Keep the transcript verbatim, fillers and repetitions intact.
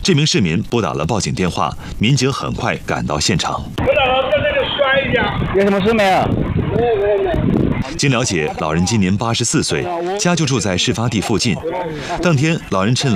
这名市民拨打了报警电话，民警很快赶到现场。 我老在这里摔一下， 有什么事没有？ 没有没有没有。 经了解，老人今年八十四岁，家就住在事发地附近。当天，老人趁